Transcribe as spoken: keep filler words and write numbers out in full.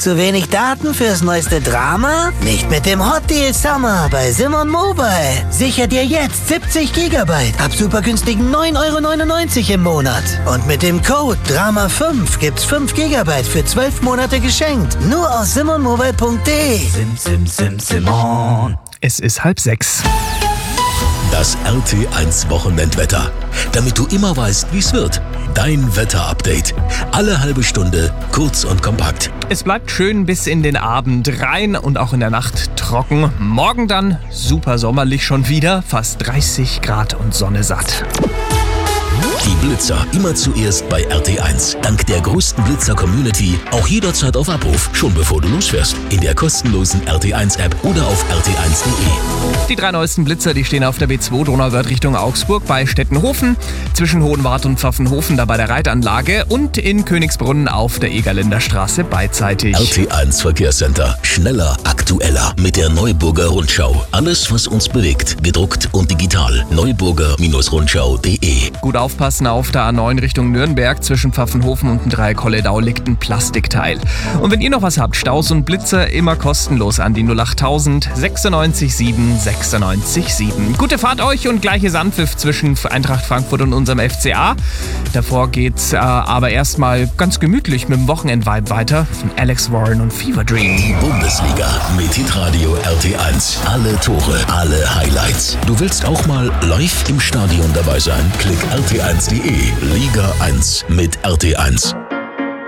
Zu wenig Daten fürs neueste Drama? Nicht mit dem Hot Deal Summer bei Simon Mobile. Sicher dir jetzt siebzig Gigabyte ab super günstigen neun Euro neunundneunzig im Monat. Und mit dem Code Drama fünf gibt's fünf Gigabyte für zwölf Monate geschenkt. Nur aus simonmobile punkt de. Sim, sim, sim, Simon. Es ist halb sechs. Das R T eins Wochenendwetter. Damit du immer weißt, wie's wird. Dein Wetterupdate. Alle halbe Stunde, kurz und kompakt. Es bleibt schön bis in den Abend rein und auch in der Nacht trocken. Morgen dann super sommerlich schon wieder, fast dreißig Grad und Sonne satt. Die Blitzer immer zuerst bei R T eins. Dank der größten Blitzer-Community auch jederzeit auf Abruf, schon bevor du losfährst. In der kostenlosen R T eins App oder auf r t eins punkt de. Die drei neuesten Blitzer, die stehen auf der B zwei Donauwörth Richtung Augsburg bei Stettenhofen, zwischen Hohenwart und Pfaffenhofen da bei der Reitanlage und in Königsbrunn auf der Egerländer Straße beidseitig. R T eins Verkehrscenter. Schneller, aktueller mit der Neuburger Rundschau. Alles, was uns bewegt, gedruckt und digital. neuburger Rundschau punkt de. Gut aufpassen, auf der A neun Richtung Nürnberg zwischen Pfaffenhofen und dem Dreieck-Holledau liegt ein Plastikteil. Und wenn ihr noch was habt, Staus und Blitzer immer kostenlos an die null achttausend sechsundneunzig sieben sechsundneunzig sieben. Gute Fahrt euch und gleiche Sandpfiff zwischen Eintracht Frankfurt und unserem F C A. Davor geht's äh, aber erstmal ganz gemütlich mit dem Wochenend-Vibe weiter von Alex Warren und Fever Dream. Die Bundesliga mit Hitradio R T eins. Alle Tore, alle Highlights. Du willst auch mal live im Stadion dabei sein? Klick r t eins punkt de. Liga eins mit R T eins.